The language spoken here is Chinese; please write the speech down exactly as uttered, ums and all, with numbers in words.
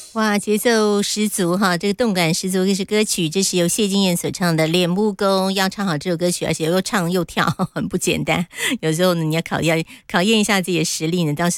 哇，节奏十足哈，这个动感十足。这是歌曲，这是由谢金燕所唱的《练木工》。要唱好这首歌曲，而且又唱又跳，很不简单。有时候呢，你要考验考验一下自己的实力呢，到时候。